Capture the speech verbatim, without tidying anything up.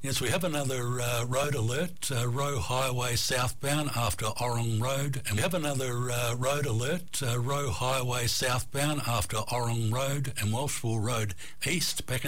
Yes, we have another uh, road alert, uh, Roe Highway southbound after Orong Road. And we have another uh, road alert, uh, Roe Highway southbound after Orong Road and Welshpool Road east back